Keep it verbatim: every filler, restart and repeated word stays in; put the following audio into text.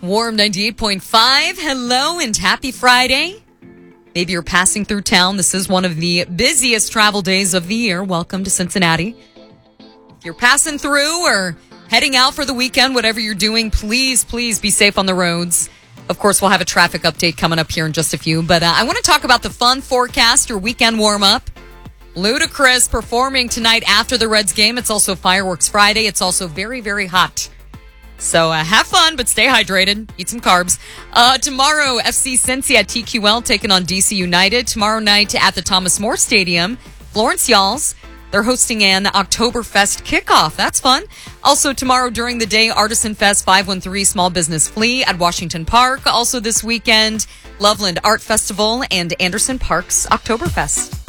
Warm ninety-eight point five. Hello and happy Friday. Maybe you're passing through town. This is one of the busiest travel days of the year. Welcome to Cincinnati. If you're passing through or heading out for the weekend, whatever you're doing, please, please be safe on the roads. Of course, we'll have a traffic update coming up here in just a few. But uh, I want to talk about the fun forecast, your weekend warm-up. Ludacris performing tonight after the Reds game. It's also Fireworks Friday. It's also very, very hot. So uh, have fun, but stay hydrated. Eat some carbs. Uh, tomorrow, F C Cincy at T Q L taking on D C United. Tomorrow night at the Thomas More Stadium, Florence Y'alls. They're hosting an Oktoberfest kickoff. That's fun. Also tomorrow during the day, Artisan Fest five one three Small Business Flea at Washington Park. Also this weekend, Loveland Art Festival and Anderson Park's Oktoberfest.